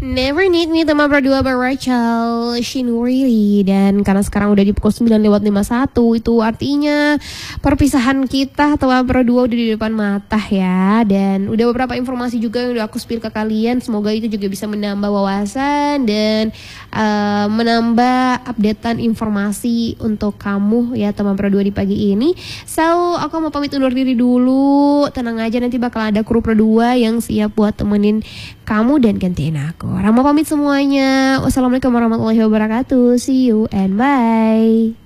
Never Need Me tema berdua by Rachel Shinwiri. Dan karena sekarang udah di pukul 9:51, itu artinya perpisahan kita teman berdua udah di depan mata ya. Dan udah beberapa informasi juga yang udah aku spill ke kalian. Semoga itu juga bisa menambah wawasan dan menambah updatean informasi untuk kamu ya teman berdua di pagi ini. So aku mau pamit undur diri dulu. Tenang aja, nanti bakal ada kru berdua yang siap buat temenin kamu dan gantiin aku. Rama pamit semuanya. Wassalamualaikum warahmatullahi wabarakatuh. See you and bye.